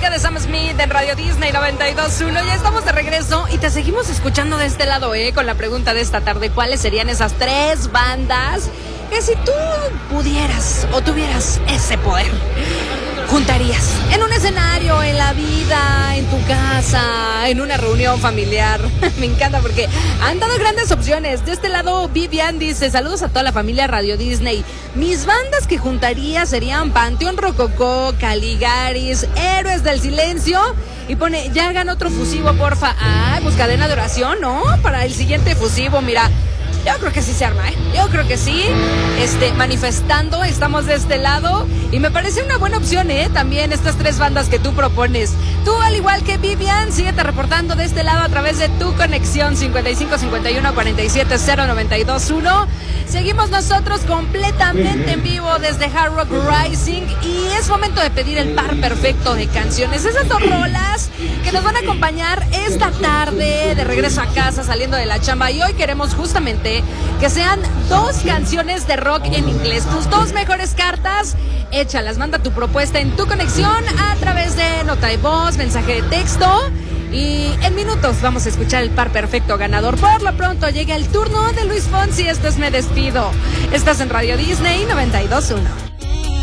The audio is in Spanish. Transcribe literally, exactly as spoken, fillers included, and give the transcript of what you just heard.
música de Sam Smith en Radio Disney noventa y dos punto uno. Ya estamos de regreso y te seguimos escuchando de este lado, ¿eh? Con la pregunta de esta tarde, ¿cuáles serían esas tres bandas que si tú pudieras o tuvieras ese poder, juntarías en un escenario, en la vida, en tu casa, en una reunión familiar? Me encanta porque han dado grandes opciones. De este lado, Vivian dice, saludos a toda la familia Radio Disney. Mis bandas que juntaría serían Panteón Rococó, Caligaris, Héroes del Silencio. Y pone, ya hagan otro fusivo, porfa. Ah, pues cadena de oración, ¿no? Para el siguiente fusivo, mira. Yo creo que sí se arma, ¿eh? Yo creo que sí. Este, manifestando, estamos de este lado. Y me parece una buena opción, ¿eh? También estas tres bandas que tú propones. Tú, al igual que Vivian, síguete reportando de este lado a través de tu conexión cincuenta y cinco cincuenta y uno cuarenta y siete cero noventa y dos uno. Seguimos nosotros completamente en vivo desde Hard Rock Rising. Y es momento de pedir el par perfecto de canciones. Esas dos rolas que nos van a acompañar esta tarde de regreso a casa, saliendo de la chamba. Y hoy queremos justamente que sean dos canciones de rock en inglés. Tus dos mejores cartas, échalas, manda tu propuesta en tu conexión a través de nota de voz, mensaje de texto. Y en minutos vamos a escuchar el par perfecto ganador. Por lo pronto llega el turno de Luis Fonsi. Esto es Me Despido. Estás en Radio Disney noventa y dos punto uno.